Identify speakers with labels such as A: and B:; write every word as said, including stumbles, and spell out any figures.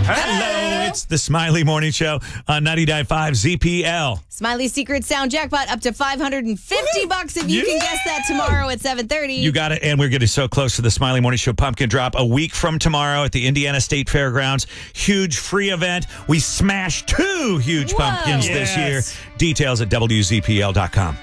A: Hello, it's the Smiley Morning Show on ninety-nine point five Z P L.
B: Smiley's Secret Sound jackpot up to five hundred fifty bucks if you
A: Yeah.
B: can guess that tomorrow at seven thirty.
A: You got it, and we're getting so close to the Smiley Morning Show pumpkin drop a week from tomorrow at the Indiana State Fairgrounds. Huge free event. We smashed two huge
B: Whoa.
A: pumpkins this
C: Yes.
A: year. Details at W Z P L dot com.